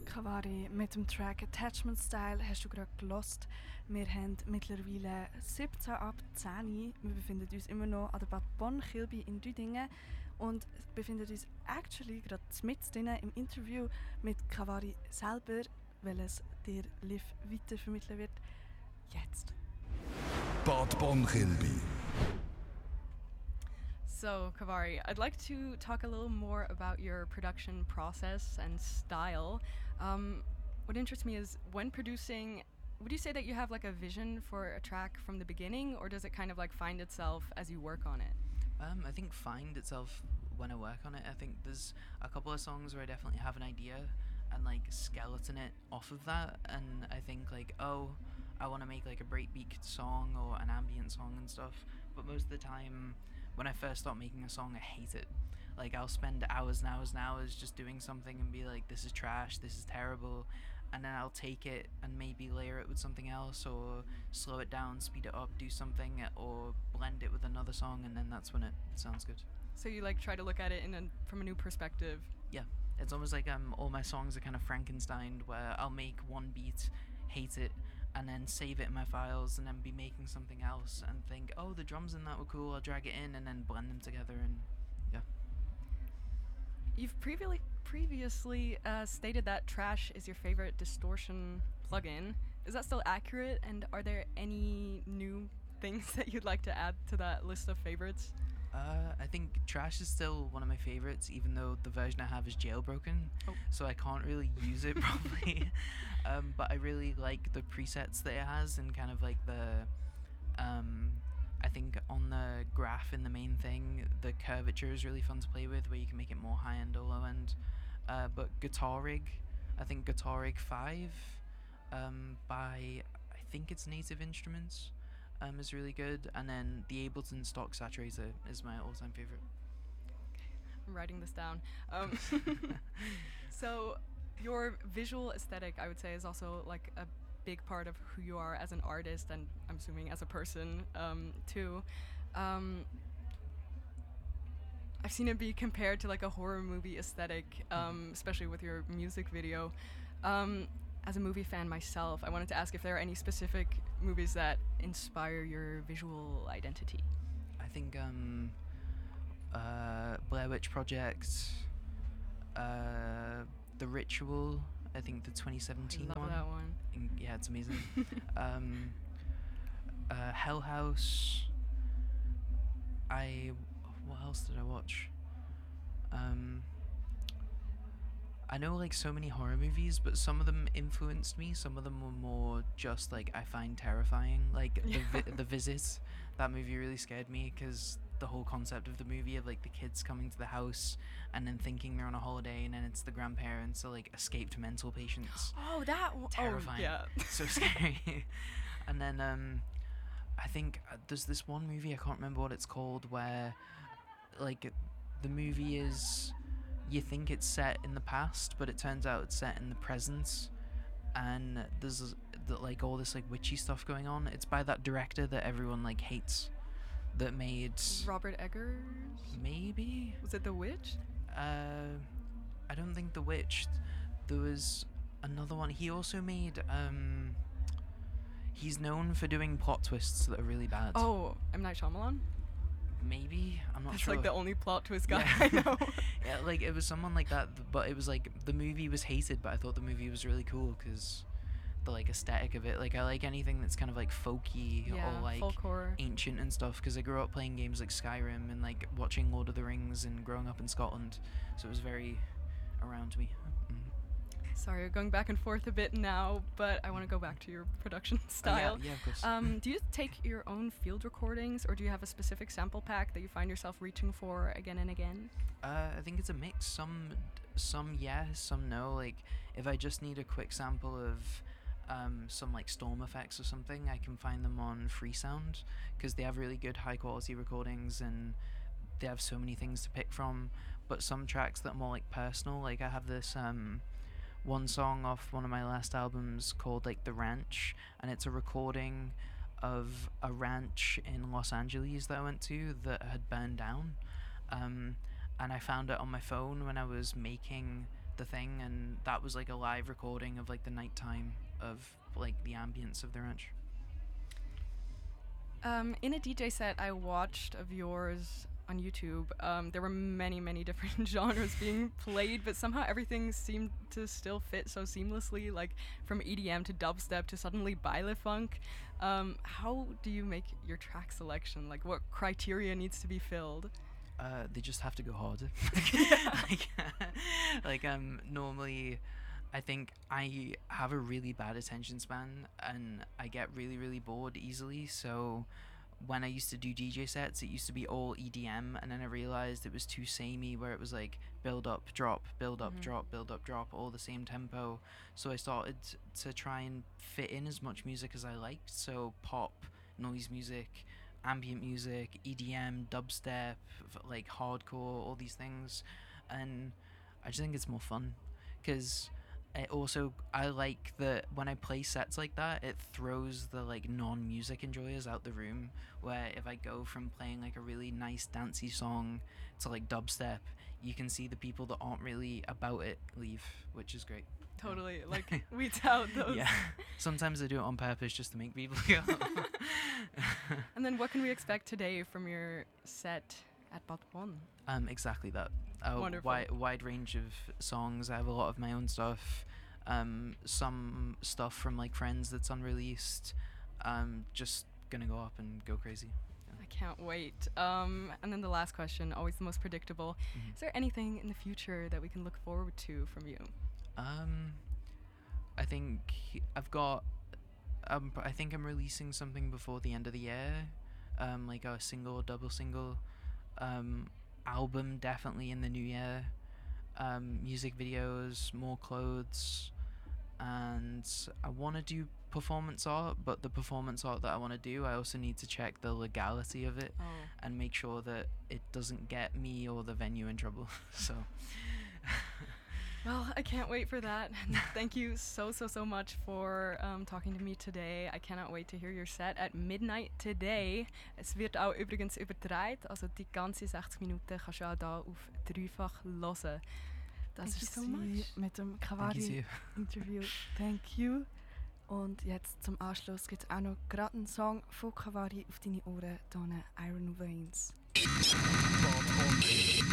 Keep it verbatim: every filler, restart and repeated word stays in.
Kavari mit dem Track Attachment Style hast du gerade gelost. Wir haben mittlerweile siebzehn ab zehn. Wir befinden uns immer noch an der Bad Bonn-Kilby in Düdingen und befinden uns actually gerade mitten drin im Interview mit Kavari selber, weil es dir live weitervermittelt wird. Jetzt. Bad Bonn-Kilby. So, Kavari, I'd like to talk a little more about your production process and style. Um, what interests me is when producing, would you say that you have like a vision for a track from the beginning, or does it kind of like find itself as you work on it? Um, I think find itself when I work on it. I think there's a couple of songs where I definitely have an idea and like skeleton it off of that, and I think like, oh, I want to make like a breakbeat song or an ambient song and stuff, but most of the time when I first start making a song, I hate it. Like, I'll spend hours and hours and hours just doing something and be like, this is trash, this is terrible, and then I'll take it and maybe layer it with something else, or slow it down, speed it up, do something, or blend it with another song, and then that's when it sounds good. So you like try to look at it in a, from a new perspective? Yeah, it's almost like um all my songs are kind of Frankenstein, where I'll make one beat, hate it, and then save it in my files, and then be making something else and think, oh, the drums in that were cool, I'll drag it in, and then blend them together, and yeah. You've previously previously uh, stated that Trash is your favorite distortion plugin. Is that still accurate, and are there any new things that you'd like to add to that list of favorites? Uh, I think Trash is still one of my favorites, even though the version I have is jailbroken, oh. so I can't really use it properly. um, but I really like the presets that it has, and kind of like the, um, I think on the graph in the main thing, the curvature is really fun to play with, where you can make it more high end or low end. Uh, but Guitar Rig, I think Guitar Rig five, um, by I think it's Native Instruments. Um, is really good, and then the Ableton Stock Saturator is my all-time favorite. I'm writing this down. Um, so your visual aesthetic, I would say, is also like a big part of who you are as an artist, and I'm assuming as a person um, too. Um, I've seen it be compared to like a horror movie aesthetic, um, especially with your music video. Um, As a movie fan myself, I wanted to ask if there are any specific movies that inspire your visual identity. I think um, uh, Blair Witch Project, uh, The Ritual, I think the twenty seventeen I love one. that one. In, yeah, it's amazing. um, uh, Hell House. I, what else did I watch? Um... I know like so many horror movies, but some of them influenced me. Some of them were more just like I find terrifying. Like yeah. the, vi- the Visit, that movie really scared me because the whole concept of the movie of like the kids coming to the house and then thinking they're on a holiday, and then it's the grandparents or like escaped mental patients. Oh, that w- terrifying. Oh, yeah. So scary. And then um, I think uh, there's this one movie, I can't remember what it's called, where like the movie is, you think it's set in the past, but it turns out it's set in the present, and there's the, like all this like witchy stuff going on. It's by that director that everyone like hates, that made Robert Eggers. Maybe Was it The Witch? Uh, I don't think The Witch. There was another one. He also made um. He's known for doing plot twists that are really bad. Oh, M. Night Shyamalan? Maybe, I'm not That's sure. like the only plot twist guy Yeah. I know. Yeah, like it was someone like that, but it was like the movie was hated, but I thought the movie was really cool because the like aesthetic of it. Like I like anything that's kind of like folky Yeah, or like folk horror. ancient and stuff, because I grew up playing games like Skyrim and like watching Lord of the Rings and growing up in Scotland, so it was very around me. Mm. Sorry, we're going back and forth a bit now, but I want to go back to your production style. Oh, yeah, yeah, of course. Um, do you take your own field recordings, or do you have a specific sample pack that you find yourself reaching for again and again? Uh, I think it's a mix. Some, some yes, some no. Like if I just need a quick sample of um, some like storm effects or something, I can find them on Freesound because they have really good high quality recordings and they have so many things to pick from. But some tracks that are more like personal, like I have this um. one song off one of my last albums called like The Ranch, and it's a recording of a ranch in Los Angeles that I went to that had burned down, um, and I found it on my phone when I was making the thing, and that was like a live recording of like the nighttime of like the ambience of the ranch. Um, in a D J set I watched of yours on YouTube, um, there were many, many different genres being played, but somehow everything seemed to still fit so seamlessly, like from E D M to dubstep to suddenly baile funk. Um, how do you make your track selection? Like, what criteria needs to be filled? Uh, they just have to go hard. like, like um, normally, I think I have a really bad attention span, and I get really, really bored easily. So when I used to do D J sets, it used to be all E D M, and then I realized it was too samey, where it was like build up, drop, build up, Mhm. drop, build up, drop, all the same tempo. So I started to try and fit in as much music as I liked. So pop, noise music, ambient music, E D M, dubstep, f- like hardcore, all these things, and I just think it's more fun, because it also, I like that when I play sets like that, it throws the like non-music enjoyers out the room, where if I go from playing like a really nice dancey song to like dubstep, you can see the people that aren't really about it leave, which is great. Totally, like, weeds out those. Yeah, sometimes I do it on purpose just to make people go. And then what can we expect today from your set at Bad Bonn? Um, exactly that. A Wonderful. wide, wide range of songs. I have a lot of my own stuff. Um, some stuff from like friends that's unreleased. Um, just gonna go up and go crazy. I can't wait. Um, and then the last question, always the most predictable. Mhm. Is there anything in the future that we can look forward to from you? Um, I think I've got. Um, I think I'm releasing something before the end of the year. Um, like a single or double single. Um, album definitely in the new year. Um, music videos, more clothes, and I want to do performance art. But the performance art that I want to do, I also need to check the legality of it Oh, and make sure that it doesn't get me or the venue in trouble. So. well, I can't wait for that. And thank you so, so, so much for um, talking to me today. I cannot wait to hear your set at midnight today. Es wird auch übrigens übertragen, also die ganze sechzig Minuten kannst du auch da auf dreifach hören. Das Thank you ist so sie much. mit dem Thank you. too. Kavari-Interview. Thank you. Und jetzt zum Anschluss gibt es auch noch gerade einen Song von Kavari auf deine Ohren, hier Iron Veins. Bad Bonn Hilby.